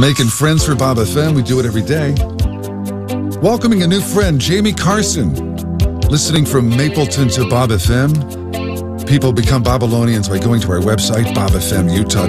Making friends for Bob FM. We do it every day. Welcoming a new friend, Jamie Carson. Listening from Mapleton to Bob FM. People become Babylonians by going to our website, bobfmutah.com.